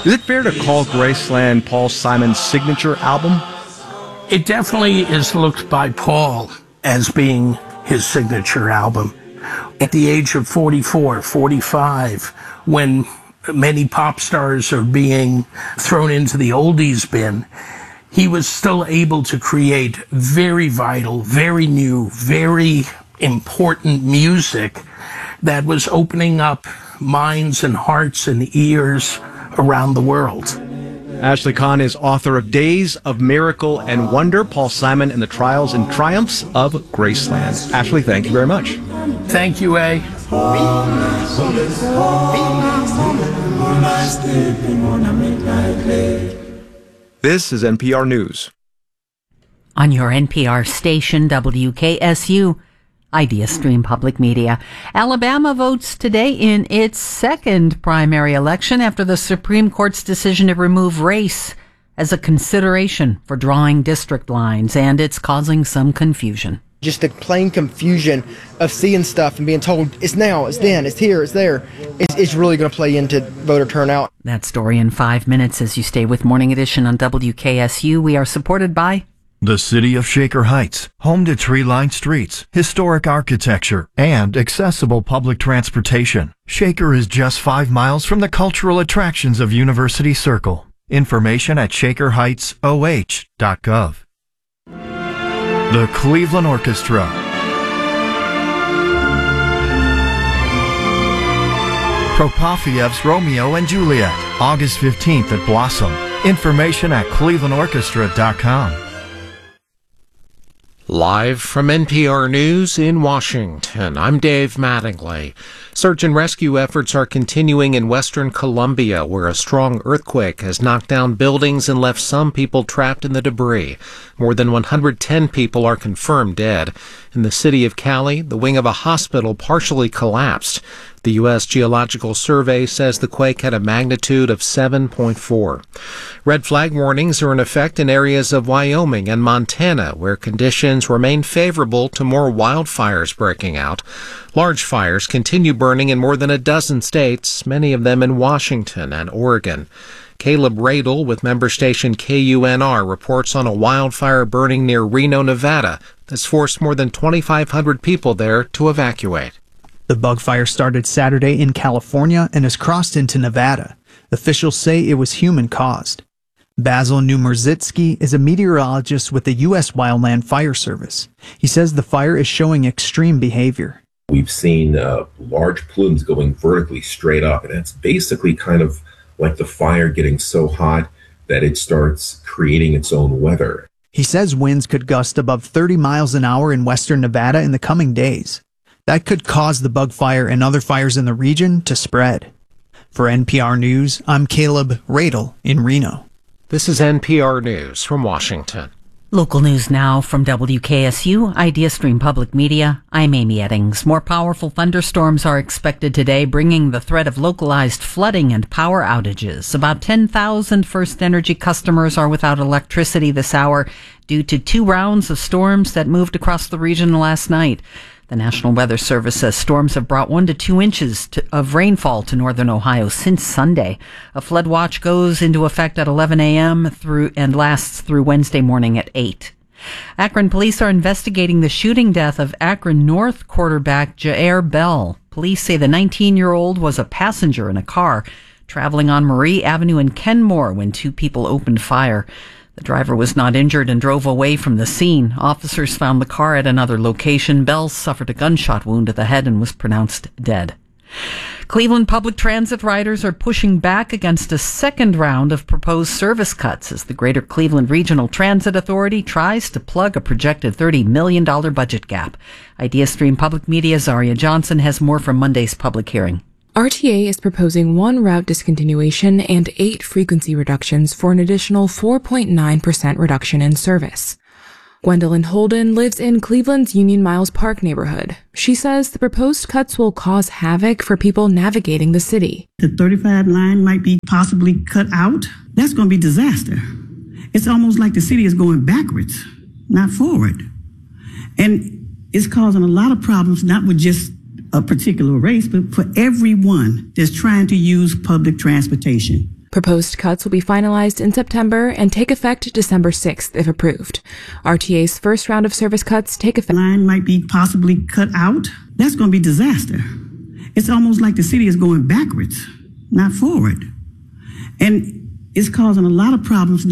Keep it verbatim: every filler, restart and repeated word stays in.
Is it fair to call Graceland Paul Simon's signature album? It definitely is looked by Paul as being his signature album. At the age of forty-four, forty-five, when many pop stars are being thrown into the oldies bin, he was still able to create very vital, very new, very important music that was opening up minds and hearts and ears around the world. Ashley Kahn is author of Days of Miracle and Wonder, Paul Simon and the Trials and Triumphs of Graceland. Ashley, thank you very much. Thank you, A. This is N P R News. On your N P R station, W K S U, Idea Stream Public Media. Alabama votes today in its second primary election after the Supreme Court's decision to remove race as a consideration for drawing district lines, and it's causing some confusion. Just the plain confusion of seeing stuff and being told it's now, it's then, it's here, it's there. It's, it's really going to play into voter turnout. That story in five minutes as you stay with Morning Edition on W K S U. We are supported by the city of Shaker Heights, home to tree-lined streets, historic architecture, and accessible public transportation. Shaker is just five miles from the cultural attractions of University Circle. Information at shaker heights o h dot gov. The Cleveland Orchestra. Prokofiev's Romeo and Juliet, August fifteenth at Blossom. Information at cleveland orchestra dot com. Live from N P R News in Washington, I'm Dave Mattingly. Search and rescue efforts are continuing in western Colombia, where a strong earthquake has knocked down buildings and left some people trapped in the debris. More than one hundred ten people are confirmed dead. In the city of Cali, the wing of a hospital partially collapsed. The U S Geological Survey says the quake had a magnitude of seven point four. Red flag warnings are in effect in areas of Wyoming and Montana, where conditions remain favorable to more wildfires breaking out. Large fires continue burning in more than a dozen states, many of them in Washington and Oregon. Caleb Radel with member station K U N R reports on a wildfire burning near Reno, Nevada, that's forced more than twenty-five hundred people there to evacuate. The bug fire started Saturday in California and has crossed into Nevada. Officials say it was human-caused. Basil Numerzitsky is a meteorologist with the U S Wildland Fire Service. He says the fire is showing extreme behavior. We've seen uh, large plumes going vertically straight up, and it's basically kind of like the fire getting so hot that it starts creating its own weather. He says winds could gust above thirty miles an hour in western Nevada in the coming days. That could cause the bug fire and other fires in the region to spread. For N P R News, I'm Caleb Radel in Reno. This is N P R News from Washington. Local news now from W K S U, Idea Stream Public Media. I'm Amy Eddings. More powerful thunderstorms are expected today, bringing the threat of localized flooding and power outages. About ten thousand First Energy customers are without electricity this hour due to two rounds of storms that moved across the region last night. The National Weather Service says storms have brought one to two inches to, of rainfall to northern Ohio since Sunday. A flood watch goes into effect at eleven a.m. through and lasts through Wednesday morning at eight. Akron police are investigating the shooting death of Akron North quarterback Jair Bell. Police say the nineteen-year-old was a passenger in a car traveling on Marie Avenue in Kenmore when two people opened fire. The driver was not injured and drove away from the scene. Officers found the car at another location. Bell suffered a gunshot wound to the head and was pronounced dead. Cleveland Public Transit riders are pushing back against a second round of proposed service cuts as the Greater Cleveland Regional Transit Authority tries to plug a projected thirty million dollars budget gap. Idea Stream Public Media's Zaria Johnson has more from Monday's public hearing. R T A is proposing one route discontinuation and eight frequency reductions for an additional four point nine percent reduction in service. Gwendolyn Holden lives in Cleveland's Union Miles Park neighborhood. She says the proposed cuts will cause havoc for people navigating the city. The thirty-five line might be possibly cut out. That's going to be disaster. It's almost like the city is going backwards, not forward. And it's causing a lot of problems, not with just a particular race, but for everyone that's trying to use public transportation. Proposed cuts will be finalized in September and take effect December sixth if approved. R T A's first round of service cuts take effect. Line might be possibly cut out. That's going to be disaster. It's almost like the city is going backwards, not forward. And it's causing a lot of problems